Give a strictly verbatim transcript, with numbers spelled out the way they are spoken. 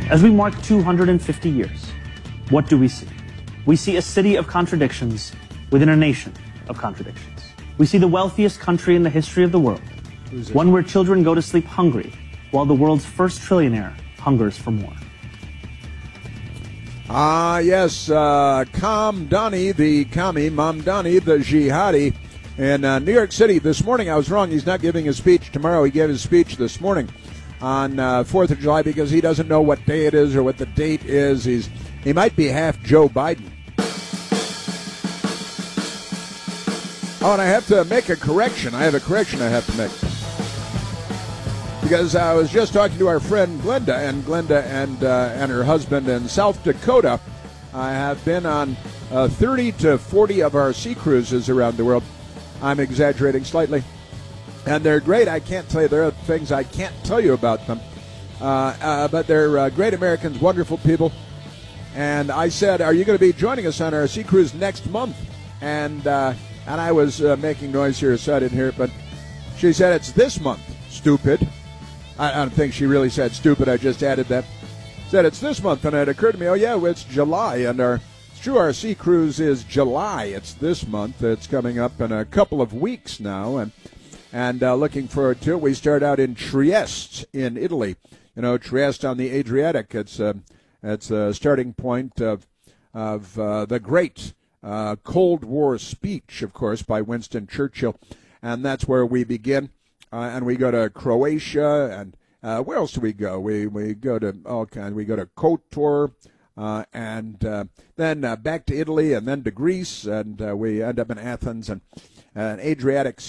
As we mark two hundred fifty years, what do we see? We see a city of contradictions within a nation of contradictions. We see the wealthiest country in the history of the world, one where children go to sleep hungry, while the world's first trillionaire hungers for more. Ah, yes, uh, Mamdani, the Kami, Mamdani, the jihadi, in uh, New York City this morning. I was wrong. He's not giving his speech tomorrow. He gave his speech this morning on uh, fourth of July because he doesn't know what day it is or what the date is. He's He might be half Joe Biden. Oh, and I have to make a correction. I have a correction I have to make. Because I was just talking to our friend Glenda, and Glenda and uh, and her husband in South Dakota I have been on uh, thirty to forty of our sea cruises around the world. I'm exaggerating slightly. And they're great. I can't tell you. There are things I can't tell you about them. Uh, uh, but they're uh, great Americans, wonderful people. And I said, are you going to be joining us on our sea cruise next month? And uh, and I was uh, making noise here, so I didn't hear it. But she said, it's this month, stupid. I, I don't think she really said stupid. I just added that. Said it's this month. And it occurred to me, oh, yeah, well, it's July. And our it's true, our sea cruise is July. It's this month. It's coming up in a couple of weeks now. And And uh, looking forward to it. We start out in Trieste in Italy. You know, Trieste on the Adriatic. It's uh, it's a starting point of of uh, the great uh, Cold War speech, of course, by Winston Churchill, and that's where we begin. Uh, and we go to Croatia, and uh, where else do we go? We we go to all kinds. We go to Kotor, uh, and uh, then uh, back to Italy, and then to Greece, and uh, we end up in Athens and an Adriatic